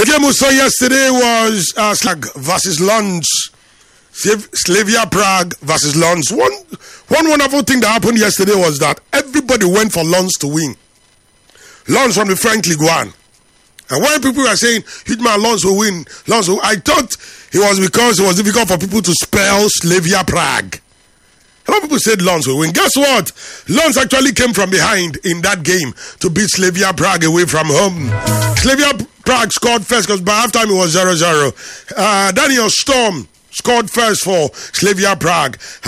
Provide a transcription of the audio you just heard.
The game we saw yesterday was Slag versus Lons. Slavia Prague versus Lons. One wonderful thing that happened yesterday was that everybody went for Lons to win. Lons from the French Ligue 1. And when people were saying, Hitman, Lons will win, I thought it was because it was difficult for people to spell Slavia Prague. A lot of people said Lons will win. Guess what? Lons actually came from behind in that game to beat Slavia Prague away from home. Slavia Prague scored first because by halftime it was 0-0. Daniel Storm scored first for Slavia Prague.